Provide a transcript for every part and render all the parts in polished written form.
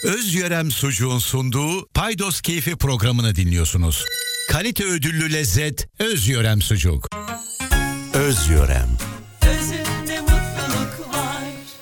Özyörem Sucuğun sunduğu Paydos Keyfi programını dinliyorsunuz. Kalite ödüllü lezzet Özyörem Sucuk. Özyörem. Özünde mutluluk var.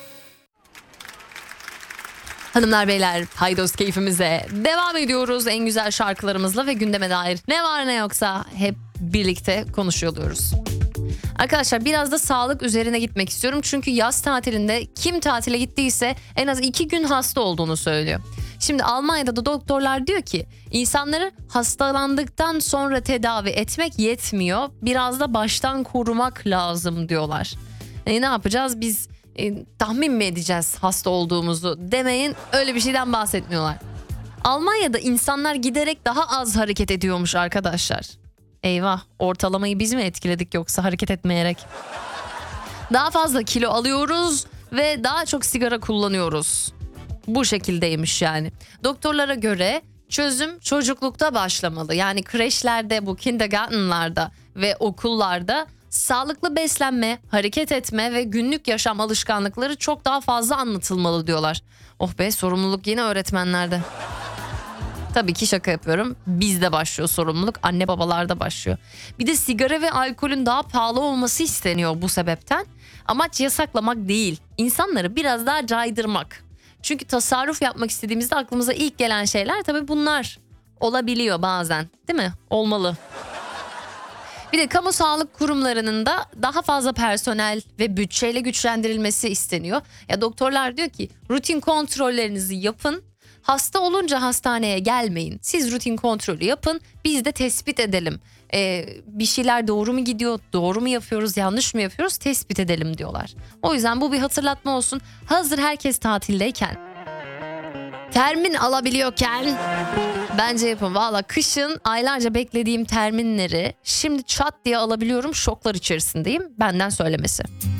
Hanımlar beyler, Paydos keyfimize devam ediyoruz en güzel şarkılarımızla ve gündeme dair ne var ne yoksa hep birlikte konuşuyoruz. Arkadaşlar biraz da sağlık üzerine gitmek istiyorum. Çünkü yaz tatilinde kim tatile gittiyse en az 2 gün hasta olduğunu söylüyor. Şimdi Almanya'da da doktorlar diyor ki insanları hastalandıktan sonra tedavi etmek yetmiyor. Biraz da baştan korumak lazım diyorlar. Ne yapacağız biz? Tahmin mi edeceğiz hasta olduğumuzu demeyin, öyle bir şeyden bahsetmiyorlar. Almanya'da insanlar giderek daha az hareket ediyormuş arkadaşlar. Eyvah, ortalamayı biz mi etkiledik yoksa hareket etmeyerek? Daha fazla kilo alıyoruz ve daha çok sigara kullanıyoruz. Bu şekildeymiş yani. Doktorlara göre çözüm çocuklukta başlamalı. Yani kreşlerde, bu kindergartenlarda ve okullarda sağlıklı beslenme, hareket etme ve günlük yaşam alışkanlıkları çok daha fazla anlatılmalı diyorlar. Oh be, sorumluluk yine öğretmenlerde. Tabii ki şaka yapıyorum. Bizde başlıyor sorumluluk, anne babalarda başlıyor. Bir de sigara ve alkolün daha pahalı olması isteniyor bu sebepten. Amaç yasaklamak değil, insanları biraz daha caydırmak. Çünkü tasarruf yapmak istediğimizde aklımıza ilk gelen şeyler tabii bunlar olabiliyor bazen, değil mi? Olmalı. Bir de kamu sağlık kurumlarının da daha fazla personel ve bütçeyle güçlendirilmesi isteniyor. Ya doktorlar diyor ki rutin kontrollerinizi yapın. Hasta olunca hastaneye gelmeyin. Siz rutin kontrolü yapın. Biz de tespit edelim. Bir şeyler doğru mu gidiyor? Doğru mu yapıyoruz? Yanlış mı yapıyoruz? Tespit edelim diyorlar. O yüzden bu bir hatırlatma olsun. Hazır herkes tatildeyken, termin alabiliyorken bence yapın. Valla kışın aylarca beklediğim terminleri şimdi çat diye alabiliyorum. Şoklar içerisindeyim. Benden söylemesi.